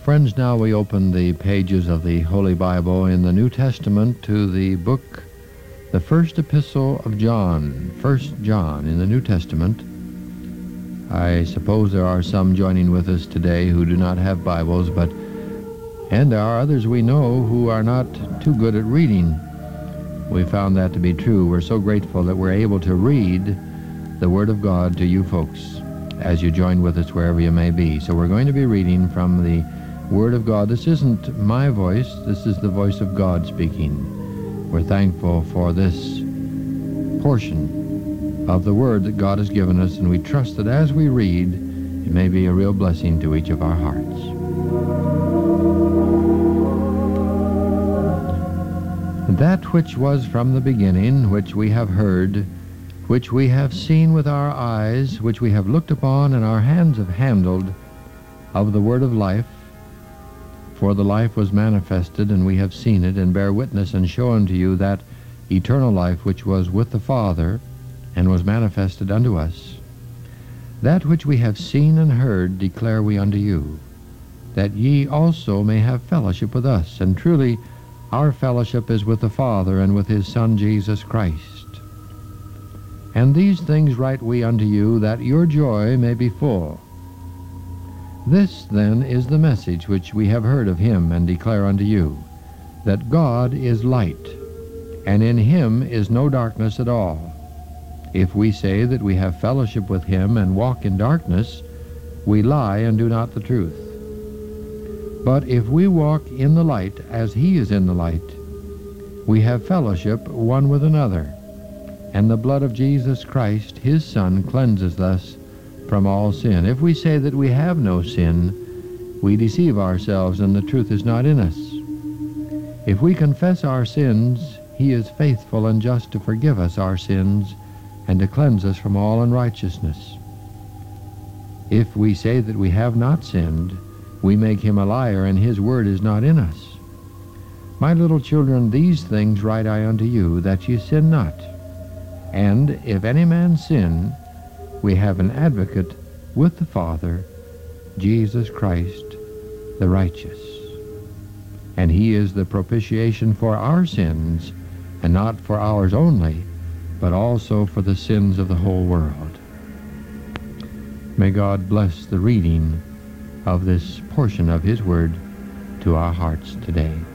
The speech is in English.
Friends, now we open the pages of the Holy Bible in the New Testament to the book, the first epistle of John, 1 John in the New Testament. I suppose there are some joining with us today who do not have Bibles, and there are others we know who are not too good at reading. We found that to be true. We're so grateful that we're able to read the Word of God to you folks as you join with us wherever you may be. So we're going to be reading from the Word of God. This isn't my voice. This is the voice of God speaking. We're thankful for this portion of the Word that God has given us, and we trust that as we read, it may be a real blessing to each of our hearts. That which was from the beginning, which we have heard, which we have seen with our eyes, which we have looked upon and our hands have handled, of the word of life. For the life was manifested, and we have seen it, and bear witness, and show unto you that eternal life which was with the Father, and was manifested unto us. That which we have seen and heard declare we unto you, that ye also may have fellowship with us. And truly our fellowship is with the Father, and with his Son Jesus Christ. And these things write we unto you, that your joy may be full. This then is the message which we have heard of him, and declare unto you, that God is light, and in him is no darkness at all. If we say that we have fellowship with him, and walk in darkness, we lie and do not the truth. But if we walk in the light as he is in the light, we have fellowship one with another, and the blood of Jesus Christ, his Son, cleanses us from all sin. If we say that we have no sin, we deceive ourselves, and the truth is not in us. If we confess our sins, he is faithful and just to forgive us our sins, and to cleanse us from all unrighteousness. If we say that we have not sinned, we make him a liar, and his word is not in us. My little children, these things write I unto you, that ye sin not. And if any man sin, we have an advocate with the Father, Jesus Christ the righteous. And he is the propitiation for our sins, and not for ours only, but also for the sins of the whole world. May God bless the reading of this portion of his word to our hearts today.